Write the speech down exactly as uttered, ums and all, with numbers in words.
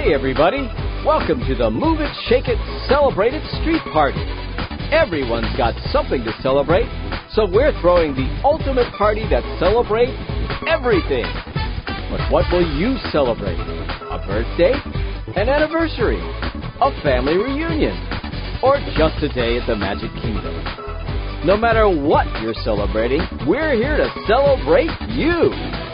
Hey everybody, welcome to the Move It, Shake It, Celebrate It Street Party. Everyone's got something to celebrate, so we're throwing the ultimate party that celebrates everything. But what will you celebrate? A birthday? An anniversary? A family reunion? Or just a day at the Magic Kingdom? No matter what you're celebrating, we're here to celebrate you.